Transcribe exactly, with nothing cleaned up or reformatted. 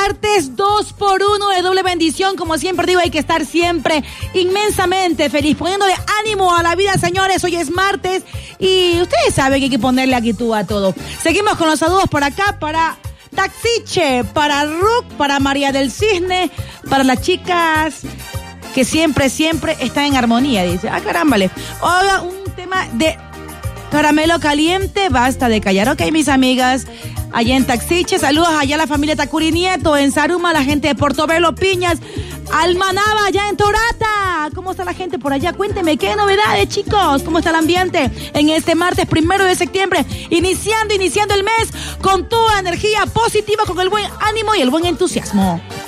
martes dos por uno de doble bendición. Como siempre digo, hay que estar siempre inmensamente feliz, poniéndole ánimo a la vida, señores. Hoy es martes y ustedes saben que hay que ponerle actitud a todo. Seguimos con los saludos por acá para Taxiche, para Ruc, para María del Cisne, para las chicas que siempre, siempre están en armonía, dice. Ah, carámbale. Oiga, un tema de caramelo caliente, basta de callar. Ok, mis amigas, allá en Taxiche, saludos allá a la familia Tacuri Nieto, en Saruma, la gente de Portobelo, Piñas, Almanaba, allá en Torata. ¿Cómo está la gente por allá? Cuénteme, ¿qué novedades, chicos? ¿Cómo está el ambiente en este martes primero de septiembre? Iniciando, iniciando el mes con toda energía positiva, con el buen ánimo y el buen entusiasmo.